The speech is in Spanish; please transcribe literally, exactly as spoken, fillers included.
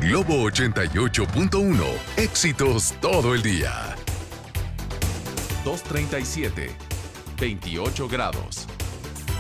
Globo ochenta y ocho punto uno. Éxitos todo el día. dos treinta y siete, veintiocho grados.